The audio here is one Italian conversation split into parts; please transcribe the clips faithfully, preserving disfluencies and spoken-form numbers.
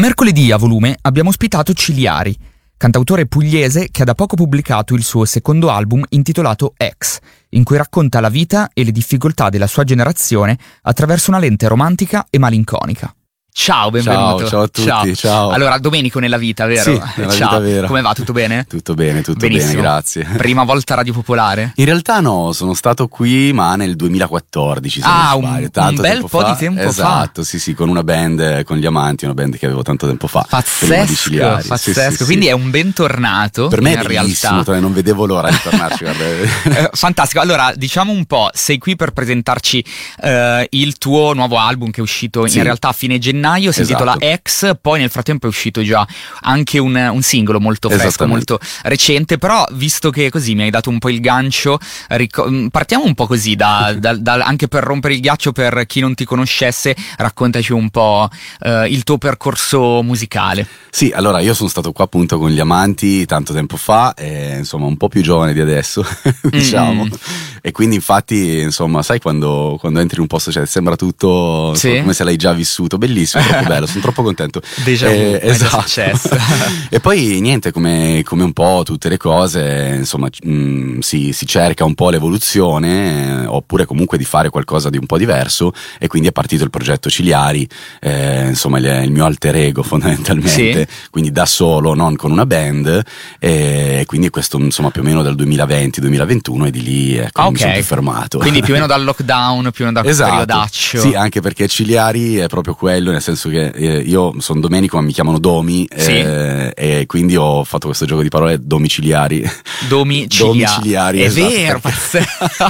Mercoledì a Volume abbiamo ospitato Ciliari, cantautore pugliese che ha da poco pubblicato il suo secondo album intitolato Ex, in cui racconta la vita e le difficoltà della sua generazione attraverso una lente romantica e malinconica. Ciao, benvenuto. Ciao, ciao a tutti, ciao. ciao. Allora, Domenico nella vita, vero? Sì, nella ciao. vita vera. Come va? Tutto bene? Tutto bene, tutto Benissimo. bene, grazie. Prima volta Radio Popolare? In realtà no, sono stato qui ma nel duemilaquattordici, se ah, non sbaglio. un, Tanto un bel tempo po' fa. di tempo esatto, fa. Esatto, sì sì, con una band, con gli Amanti, una band che avevo tanto tempo fa. Pazzesco, pazzesco. Sì, sì, sì, Quindi sì. è un bentornato. Per me in è bellissimo, realtà. non vedevo l'ora di tornarci. eh, fantastico, allora diciamo un po', sei qui per presentarci eh, il tuo nuovo album che è uscito sì. in realtà a fine gennaio, si esatto. intitola Ex. Poi nel frattempo è uscito già anche un, un singolo molto fresco, molto recente, però visto che così mi hai dato un po' il gancio, ric- partiamo un po' così, da, da, da, anche per rompere il ghiaccio per chi non ti conoscesse, raccontaci un po' eh, il tuo percorso musicale. Sì, allora io sono stato qua appunto con gli Amanti tanto tempo fa, e, insomma un po' più giovane di adesso, diciamo, mm. e quindi infatti insomma sai quando, quando entri in un posto cioè, sembra tutto sì. insomma, come se l'hai già vissuto, bellissimo, troppo bello, sono troppo contento. Déjà vu, eh, esatto. E poi niente, come, come un po' tutte le cose, insomma, mh, si, si cerca un po' l'evoluzione, eh, oppure comunque di fare qualcosa di un po' diverso, e quindi è partito il progetto Ciliari, eh, insomma il, il mio alter ego fondamentalmente, sì. Quindi da solo, non con una band, e quindi questo insomma più o meno dal duemilaventi duemilaventuno, e di lì ecco, okay. mi sono più fermato. Quindi più o meno dal lockdown, più o meno da esatto. periodaccio. Sì, anche perché Ciliari è proprio quello, nel senso che eh, io sono Domenico ma mi chiamano Domi, sì. eh, e quindi ho fatto questo gioco di parole domiciliari. Domiciliari, domiciliari è esatto, vero, perché...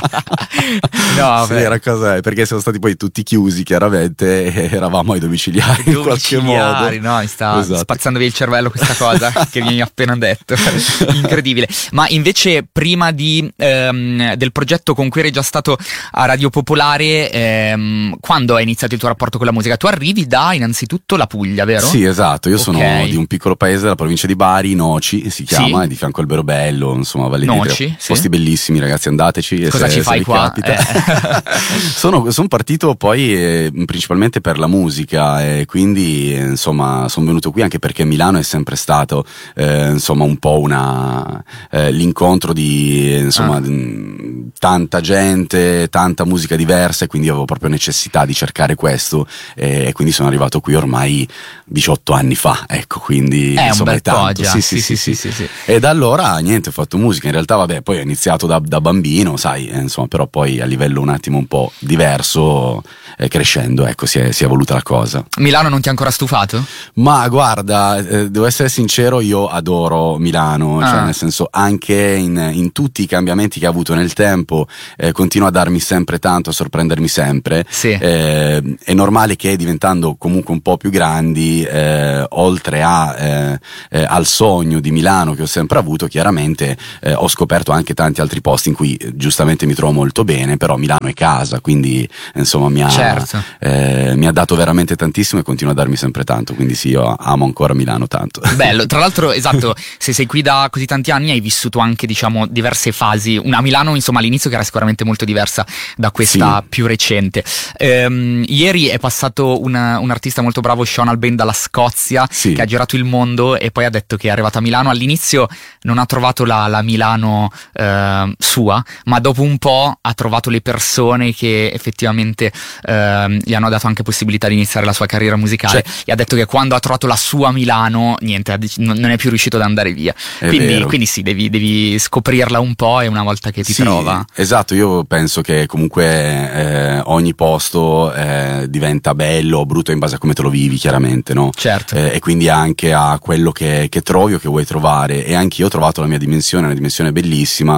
no, sì, era cosa, perché siamo stati poi tutti chiusi chiaramente, e eravamo ai domiciliari in qualche modo. No, mi sta esatto. spazzando via il cervello questa cosa che mi hai appena detto, incredibile. Ma invece prima di, ehm, del progetto con cui eri già stato a Radio Popolare, ehm, quando è iniziato il tuo rapporto con la musica? Tu arrivi da innanzitutto la Puglia, vero? Sì, esatto, io okay. sono di un piccolo paese della provincia di Bari, Noci si chiama, sì. è di fianco al Berobello, insomma Valle Noci, Nitria, sì. posti bellissimi ragazzi, andateci. Cosa se, ci fai se qua? Capita. Eh. sono, sono partito poi eh, principalmente per la musica, e quindi eh, insomma sono venuto qui anche perché Milano è sempre stato eh, insomma un po' una eh, l'incontro di insomma ah. d- tanta gente, tanta musica diversa, e quindi avevo proprio necessità di cercare questo, e, e quindi sono arrivato qui ormai diciotto anni fa, ecco, quindi è insomma un bel è tanto. po' già. Sì, sì, sì, sì, sì, sì. E da allora niente, ho fatto musica, in realtà vabbè, poi ho iniziato da, da bambino, sai, eh, insomma, però poi a livello un attimo un po' diverso, eh, crescendo, ecco, si è, si è evoluta la cosa. Milano non ti ha ancora stufato? Ma guarda, eh, devo essere sincero, io adoro Milano, ah. cioè nel senso anche in, in tutti i cambiamenti che ha avuto nel tempo, eh, continua a darmi sempre tanto, a sorprendermi sempre. Sì. Eh, è normale che diventando comunque un po' più grandi, eh, oltre a, eh, eh, al sogno di Milano che ho sempre avuto, chiaramente eh, ho scoperto anche tanti altri posti in cui eh, giustamente mi trovo molto bene, però Milano è casa, quindi insomma mi ha, certo. eh, mi ha dato veramente tantissimo e continua a darmi sempre tanto, quindi sì, io amo ancora Milano tanto. Bello, tra l'altro esatto, se sei qui da così tanti anni hai vissuto anche diciamo diverse fasi, una Milano insomma all'inizio che era sicuramente molto diversa da questa sì. più recente. Ehm, ieri è passato una, un artista molto bravo, Sean Albain, dalla Scozia, sì. che ha girato il mondo e poi ha detto che è arrivato a Milano. All'inizio non ha trovato la, la Milano eh, sua, ma dopo un po' ha trovato le persone che effettivamente eh, gli hanno dato anche possibilità di iniziare la sua carriera musicale, cioè, e ha detto che quando ha trovato la sua Milano niente, non è più riuscito ad andare via, quindi, quindi sì, devi, devi scoprirla un po', e una volta che ti sì, trova esatto, io penso che comunque eh, ogni posto eh, diventa bello o brutto in base a come te lo vivi, chiaramente, no? Certo. Eh, e quindi anche a quello che, che trovi o che vuoi trovare, e anche io ho trovato la mia dimensione, una dimensione bellissima,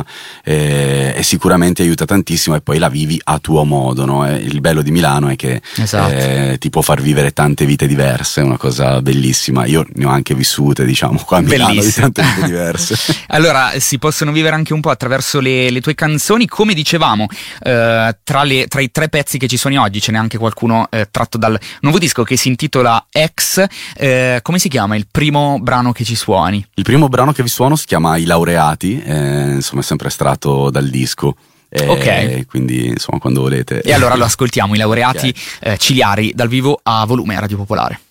eh, e sicuramente aiuta tantissimo, e poi la vivi a tuo modo, no? Eh, il bello di Milano è che esatto. eh, ti può far vivere tante vite diverse, è una cosa bellissima, io ne ho anche vissute diciamo qua a Milano, bellissimo. Di tante vite diverse. Allora si possono vivere anche un po' attraverso le, le tue canzoni, come dicevamo, eh, tra, le, tra i tre pezzi che ci sono oggi ce n'è anche qualcuno eh, tratto dal nuovo disco che si intitola Ex. Eh, come si chiama il primo brano che ci suoni? Il primo brano che vi suono si chiama I Laureati, eh, insomma è sempre estratto dal disco. Eh, ok, quindi insomma quando volete. E allora lo ascoltiamo, I Laureati, okay. eh, Ciliari dal vivo a Volume a Radio Popolare.